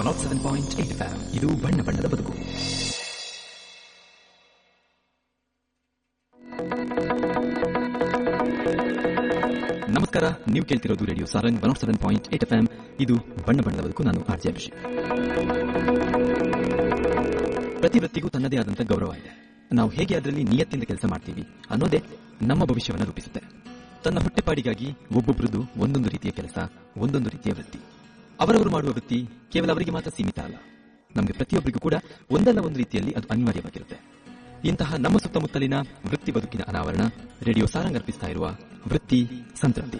107.8 FM. ಇದು ಬಣ್ಣ ಬಣ್ಣದ ಬದುಕು. ನಮಸ್ಕಾರ, ನೀವು ಕೇಳ್ತಿರೋದು ರೇಡಿಯೋ ಸಾರಂಗ್ 107.8 FM. ಇದು ಬಣ್ಣ ಬಣ್ಣದ ಬದುಕು. ನಾನು ಆರ್ಜೆ ಅಭಿಷೇಕ್. ಪ್ರತಿ ವೃತ್ತಿಗೂ ತನ್ನದೇ ಆದಂಥ ಗೌರವ ಇದೆ. ನಾವು ಹೇಗೆ ಅದರಲ್ಲಿ ನಿಯತ್ತಿಂದ ಕೆಲಸ ಮಾಡ್ತೀವಿ ಅನ್ನೋದೇ ನಮ್ಮ ಭವಿಷ್ಯವನ್ನು ರೂಪಿಸುತ್ತೆ. ತನ್ನ ಹೊಟ್ಟೆಪಾಡಿಗಾಗಿ ಒಬ್ಬೊಬ್ಬರದು ಒಂದೊಂದು ರೀತಿಯ ಕೆಲಸ, ಒಂದೊಂದು ರೀತಿಯ ವೃತ್ತಿ. ಅವರವರು ಮಾಡುವ ವೃತ್ತಿ ಕೇವಲ ಅವರಿಗೆ ಮಾತ್ರ ಸೀಮಿತ ಅಲ್ಲ, ನಮಗೆ ಪ್ರತಿಯೊಬ್ಬರಿಗೂ ಕೂಡ ಒಂದಲ್ಲ ಒಂದು ರೀತಿಯಲ್ಲಿ ಅದು ಅನಿವಾರ್ಯವಾಗಿರುತ್ತೆ. ಇಂತಹ ನಮ್ಮ ಸುತ್ತಮುತ್ತಲಿನ ವೃತ್ತಿ ಬದುಕಿನ ಅನಾವರಣ ರೇಡಿಯೋ ಸಾರಂಗ್ ಅರ್ಪಿಸ್ತಾ ಇರುವ ವೃತ್ತಿ ಸಂತೃಪ್ತಿ.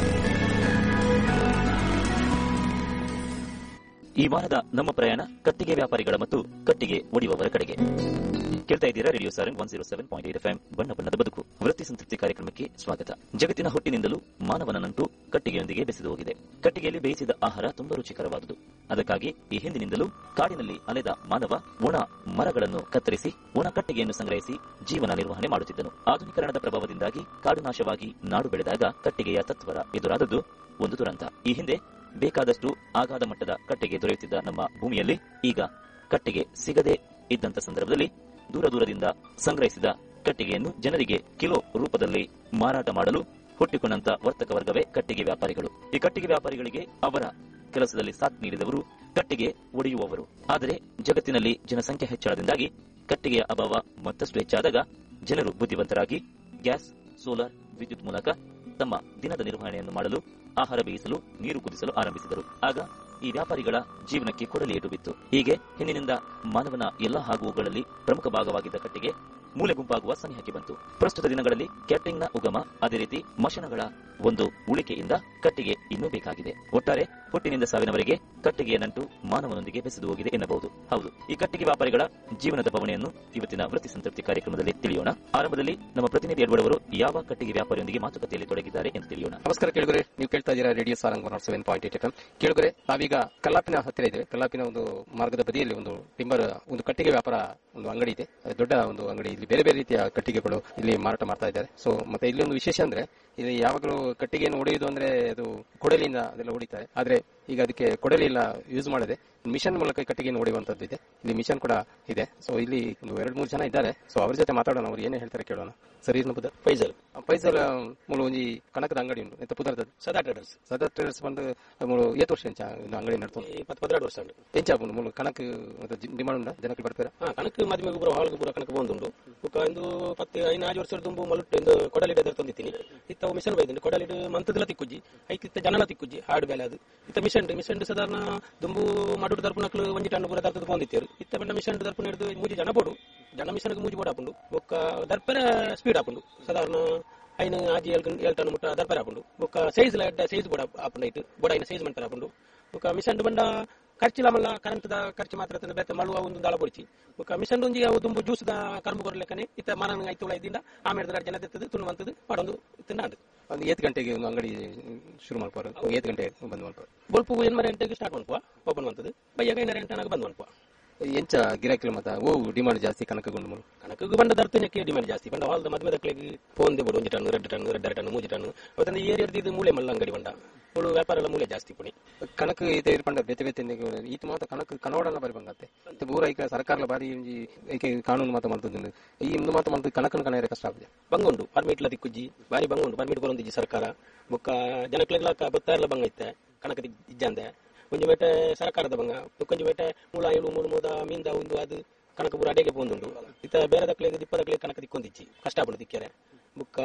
ಈ ವಾರದ ನಮ್ಮ ಪ್ರಯಾಣ ಕಟ್ಟಿಗೆ ವ್ಯಾಪಾರಿಗಳ ಮತ್ತು ಕಟ್ಟಿಗೆ ಒಡೆಯುವವರ ಕಡೆಗೆ. ಕೇಳ್ತಾ ಇದ್ದೀರಾ ರೇಡಿಯೋ ಸಾರಂಗ್ 107.8 FM. ಬಣ್ಣ ಬಣ್ಣದ ಬದುಕು ವೃತ್ತಿ ಸಂತೃಪ್ತಿ ಕಾರ್ಯಕ್ರಮಕ್ಕೆ ಸ್ವಾಗತ. ಜಗತ್ತಿನ ಹುಟ್ಟಿನಿಂದಲೂ ಮಾನವನ ನಂಟು ಕಟ್ಟಿಗೆಯೊಂದಿಗೆ ಬೆಸೆದು ಹೋಗಿದೆ. ಕಟ್ಟಿಗೆಯಲ್ಲಿ ಬೇಯಿಸಿದ ಆಹಾರ ತುಂಬಾ ರುಚಿಕರವಾದುದು. ಅದಕ್ಕಾಗಿ ಈ ಹಿಂದಿನಿಂದಲೂ ಕಾಡಿನಲ್ಲಿ ಅಲೆದ ಮಾನವ ಒಣ ಮರಗಳನ್ನು ಕತ್ತರಿಸಿ ಒಣ ಕಟ್ಟಿಗೆಯನ್ನು ಸಂಗ್ರಹಿಸಿ ಜೀವನ ನಿರ್ವಹಣೆ ಮಾಡುತ್ತಿದ್ದನು. ಆಧುನೀಕರಣದ ಪ್ರಭಾವದಿಂದಾಗಿ ಕಾಡು ನಾಶವಾಗಿ ನಾಡು ಬೆಳೆದಾಗ ಕಟ್ಟಿಗೆಯ ತತ್ವರ ಎದುರಾದದ್ದು ಒಂದು ದುರಂತ. ಈ ಹಿಂದೆ ಬೇಕಾದಷ್ಟು ಆಗಾಧ ಮಟ್ಟದ ಕಟ್ಟಿಗೆ ದೊರೆಯುತ್ತಿದ್ದ ನಮ್ಮ ಭೂಮಿಯಲ್ಲಿ ಈಗ ಕಟ್ಟಿಗೆ ಸಿಗದೆ ಇದ್ದಂತ ಸಂದರ್ಭದಲ್ಲಿ ದೂರದಿಂದ ಸಂಗ್ರಹಿಸಿದ ಕಟ್ಟಿಗೆಯನ್ನು ಜನರಿಗೆ ಕಿಲೋ ರೂಪದಲ್ಲಿ ಮಾರಾಟ ಮಾಡಲು ಹುಟ್ಟಿಕೊಂಡಂತ ವರ್ತಕ ವರ್ಗವೇ ಕಟ್ಟಿಗೆ ವ್ಯಾಪಾರಿಗಳು. ಈ ಕಟ್ಟಿಗೆ ವ್ಯಾಪಾರಿಗಳಿಗೆ ಅವರ ಕೆಲಸದಲ್ಲಿ ಸಾಥ್ ನೀಡಿದವರು ಕಟ್ಟಿಗೆ ಒಡೆಯುವವರು. ಆದರೆ ಜಗತ್ತಿನಲ್ಲಿ ಜನಸಂಖ್ಯೆ ಹೆಚ್ಚಳದಿಂದಾಗಿ ಕಟ್ಟಿಗೆಯ ಅಭಾವ ಮತ್ತಷ್ಟು ಹೆಚ್ಚಾದಾಗ ಜನರು ಬುದ್ಧಿವಂತರಾಗಿ ಗ್ಯಾಸ್, ಸೋಲಾರ್ ವಿದ್ಯುತ್ ಮೂಲಕ ತಮ್ಮ ದಿನದ ನಿರ್ವಹಣೆಯನ್ನು ಮಾಡಲು, ಆಹಾರ ಬೇಯಿಸಲು, ನೀರು ಕುದಿಸಲು ಆರಂಭಿಸಿದರು. ಆಗ ಈ ವ್ಯಾಪಾರಿಗಳ ಜೀವನಕ್ಕೆ ಕೊಡಲಿ ಏಟು ಬಿತ್ತು. ಹೀಗೆ ಹಿಂದಿನಿಂದ ಮಾನವನ ಎಲ್ಲಾ ಆಗುವುಗಳಲ್ಲಿ ಪ್ರಮುಖ ಭಾಗವಾಗಿದ್ದ ಕಟ್ಟಿಗೆ ಮೂಲೆ ಗುಂಪಾಗುವ ಸನಿಹಕ್ಕೆ ಬಂತು. ಪ್ರಸ್ತುತ ದಿನಗಳಲ್ಲಿ ಕ್ಯಾಟರಿಂಗ್ನ ಉಗಮ, ಅದೇ ರೀತಿ ಮಷನಗಳ ಒಂದು ಉಳಿಕೆಯಿಂದ ಕಟ್ಟಿಗೆ ಇನ್ನೂ ಬೇಕಾಗಿದೆ. ಒಟ್ಟಾರೆ ಹುಟ್ಟಿನಿಂದ ಸಾವಿನವರೆಗೆ ಕಟ್ಟಿಗೆಯ ನಂಟು ಮಾನವನೊಂದಿಗೆ ಬೆಸೆದು ಹೋಗಿದೆ ಎನ್ನಬಹುದು. ಹೌದು, ಈ ಕಟ್ಟಿಗೆ ವ್ಯಾಪಾರಿಗಳ ಜೀವನದ ಬವಣೆಯನ್ನು ಇವತ್ತಿನ ವೃತ್ತಿ ಸಂತೃಪ್ತಿ ಕಾರ್ಯಕ್ರಮದಲ್ಲಿ ತಿಳಿಯೋಣ. ಆರಂಭದಲ್ಲಿ ನಮ್ಮ ಪ್ರತಿನಿಧಿ ಎಡ್ವರ್ಡ್ ಅವರು ಯಾವ ಕಟ್ಟಿಗೆ ವ್ಯಾಪಾರಿಯೊಂದಿಗೆ ಮಾತುಕತೆಯಲ್ಲಿ ತೊಡಗಿದ್ದಾರೆ ಎಂದು ತಿಳಿಯೋಣ. ನಮಸ್ಕಾರ ಕೇಳುಗರೆ, ನೀವು ಕೇಳ್ತಾ ಇದ್ದೀರಾ ರೇಡಿಯೋ ಸಾರಂಗ್ 107.8 FM. ಕೇಳುಗರೆ, ನಾವೀಗ ಕಲ್ಲಾಪಿನ ಹತ್ತಿರ ಇದ್ದೇವೆ. ಕಲ್ಲಾಪಿನ ಒಂದು ಮಾರ್ಗದ ಬದಿಯಲ್ಲಿ ಒಂದು ಟಿಂಬರ್ ಒಂದು ಕಟ್ಟಿಗೆ ವ್ಯಾಪಾರ ಒಂದು ಅಂಗಡಿ ಇದೆ. ದೊಡ್ಡ ಒಂದು ಅಂಗಡಿ. ಇಲ್ಲಿ ಬೇರೆ ಬೇರೆ ರೀತಿಯ ಕಟ್ಟಿಗೆಗಳು ಇಲ್ಲಿ ಮಾರಾಟ ಮಾಡ್ತಾ ಇದ್ದಾರೆ. ಸೊ ಮತ್ತೆ ಇಲ್ಲಿ ಒಂದು ವಿಶೇಷ ಅಂದ್ರೆ, ಇಲ್ಲಿ ಯಾವಾಗಲೂ ಕಟ್ಟಿಗೆಯನ್ನು ಹೊಡೆಯುವುದು ಅಂದ್ರೆ ಅದು ಕೊಡಲಿಯಿಂದ ಅದೆಲ್ಲ ಹೊಡಿತಾರೆ. ಆದ್ರೆ ಈಗ ಅದಕ್ಕೆ ಕೊಡಲಿ ಎಲ್ಲ ಯೂಸ್ ಮಾಡದೆ ಮಿಷನ್ ಮೂಲಕ ಕಟ್ಟಿಗೆಯನ್ನು ಹೊಡೆಯುವಂತದ್ದು ಇದೆ. ಇಲ್ಲಿ ಮಿಷನ್ ಕೂಡ ಇದೆ. ಸೊ ಇಲ್ಲಿ ಒಂದು 2-3 ಜನ ಇದ್ದಾರೆ. ಸೊ ಅವ್ರ ಜೊತೆ ಮಾತಾಡೋಣ, ಅವ್ರು ಏನೇ ಹೇಳ್ತಾರೆ ಕೇಳೋಣ. ಸರಿ, ನಮ್ಮದು ಫೈಜಲ್ ಮೂಲ ಒಂಜಿ ಕನಕದ ಅಂಗಡಿ ಉಂಟು ಎಂತ ಪುದರ್ದ ಸದಾ ಟ್ರೇಡರ್ಸ್ ಬಂದು ಮೂಲು 8 ವರ್ಷ ಎಂಚ ಅಂಗಡಿ ನಡ್ತು 12 ವರ್ಷ ಎಂಚ ಮೂಲು ಕನಕ ಡಿಮಾಂಡ್ ಉಂಡ ಜನಕ್ಕೆ ಬರ್ತಾರೆ. ಕನಕ ಮದುವೆ ಪೂರ ಹಾಳು ಪೂರ ಕನಕ ಬಂದುಂಡು ಒಂದು 10-15 ವರ್ಷ ದುಂಬು ಮಲುಟ್ಟು ಎಂದು ಕೊಡಲಿಡ ತಂದಿತ್ತೀನಿ. ಇತ್ತ ಮಿಷನ್ ಬೈದಿನಿ ಕೊಡಲಿಡು ಮಂತದಲ್ಲ ತಿಕ್ಕುಜ್ಜಿ ಐತಿತ್ತ ಜನಲ ತಿಕ್ಕುಜ್ಜಿ ಹಾಡು ಬೇಲೆ ಅದು ಇತ್ತ ಮಿಷನ್ ಸಾಧಾರಣ ದುಂಬು ಮಾಡುಡು ದರ್ಪಣಕ್ಲು ಒಂಜಿ ಟನ್ ಪೂರ ದರ್ತದ ಬಂದಿತ್ತೇರು. ಇತ್ತ ಬಂಡ ಮಿಷನ್ ದರ್ಪಣ ಹಿಡಿದು ಮೂಜಿ ಜನ ಬೋಡು ಜನ ಮಿಷನ್ಗೆ ಮೂಜಿ ಬೋಡ್ ಹಾಕೊಂಡು ಒಕ್ಕ ದರ್ಪರ ಸ್ಪೀಡ್ ಹಾಕೊಂಡು ಸಾಧಾರಣ ಐನ ಆಜಿ 7 ಟನ್ ಮುಟ್ಟ ದರ್ಪರ ಹಾಕೊಂಡು ಒಕ್ಕ ಸೈಜ್ ಬೋಡ ಹಾಕೊಂಡು ಐತು ಬೋಡ ಐನ ಸೈಜ್ ಮಾಡ್ತಾರೆ ಹಾಕೊಂಡು ಒಕ್ಕ ಮಿಷನ್ ಬಂಡ ಖರ್ಚಿಲ್ಲ ಮಲ್ಲ ಕರೆಂಟ್ದ ಖರ್ಚು ಮಾತ್ರ ಬೆತ್ತ ಮಳುವ ಒಂದು ದಾಳ ಬೊಡಿಚಿ ಒಕ್ಕ ಮಿಷನ್ ಒಂಜಿ ಅವು ದುಂಬು ಜ್ಯೂಸ್ದ ಕರ್ಮು ಬರಲೆಕ್ಕನೆ ಇತ್ತ ಮನ ಐತು ಇದ್ದಿಂದ ಆಮೇಲೆ 2 ಜನ ತೆತ್ತದು ತುಣ್ಣುವಂತದ್ದು ಮಾಡೊಂದು ತಿನ್ನಾಡು. ಒಂದು 8 ಗಂಟೆಗೆ ಒಂದು ಅಂಗಡಿ ಶುರು ಮಾಡ್ಪಾರ. 8 ಗಂಟೆ ಬಂದ್ ಮಾಡ್ಪಾರ. ಬೊಲ್ಪು 8 ಗಂಟೆಗೆ ಸ್ಟಾರ್ಟ್ ಮಾಡ್ಕೋ ಓಪನ್ ಮಾಡ್ತದೆ. ಬಯ್ಯಾಗ 8 ಗಂಟೆನಾಗ ಬಂದ್ ಮಾಡ್ಕೋ. ಎಂಚ ಗಿರಾಕಿಲು ಮತ್ತ ಡಿಮಾಂಡ್ ಜಾಸ್ತಿ ಕನಕಗೊಂಡು ಕನಕಗೂ ಬಂದ ದರ್ತನಕ್ಕೆ ಡಿಮಾಂಡ್ ಜಾಸ್ತಿ ಬಂದ ಹಾಲ್ದ ಮದುವೆದಕ್ಳಿಗೆ ಫೋನ್ ಬೋಡು 1 ಟನ್ 2 ಟನ್ 2 ಟನ್ 3 ಟನ್ ಅವತ್ತಂದ ಏರಿಯರ್ದು ಮೂಲೆ ಮಲ್ಲ ಅಂಗಡಿ ಬಂದ ಮೂಳು ವ್ಯಾಪಾರ ಎಲ್ಲ ಮೂಲೆ ಜಾಸ್ತಿ ಪುಣಿ ಕನಕ ಇದೆ ಇರ್ಪಂಡ ಬೆತೆ ಬೆತೆ ಈತ ಮಾತ ಕನಕ ಕನ್ನಡನ ಬರಿ ಬಂಗತ್ತೆ ಪೂರ ಈಗ ಸರ್ಕಾರ ಬಾರಿ ಈಕೆ ಕಾನೂನು ಮಾತ ಮಾಡ್ತದ ಈ ಇಂದು ಮಾತ ಮಾಡ್ತದೆ ಕನಕನ ಕನ ಕಷ್ಟ ಆಗಿದೆ. ಬಂಗೊಂಡು ಪರ್ಮಿಟ್ಲ ತಿಕ್ಕುಜ್ಜಿ ಬಾರಿ ಬಂಗೊಂಡು ಪರ್ಮಿಟ್ ಬರೋದಿಜ್ಜಿ ಸರ್ಕಾರ ಬೊಕ್ಕ ಜನಕ್ಲೆಲ್ಲ ಬತ್ತಾರಲ್ಲ ಬಂಗೈತೆ ಕನಕ ಇಜ್ಜಂದೆ ಒಂಜಿ ಬೇಟೆ ಸರ್ಕಾರದ ಬಂಗ ಕೊಂಜಿ ಬೇಟೆ ಮೂಲ 7-3 ಮೀನ್ದ ಒಂದು ಅದು ಕನಕ ಪೂರ ಅಡೆಗೆ ಬಂದುಂಡು ಇತ್ತ ಬೇರೆ ದಕ್ಲೆಗೆ ದಿಪ್ಪ ದಕ್ಲೆ ಕನಕ ತಿಕ್ಕೊಂದಿಚ್ಚಿ ಕಷ್ಟ ಪಡು ತಿಕ್ಕ್ಯಾರೆ ಬುಕ್ಕ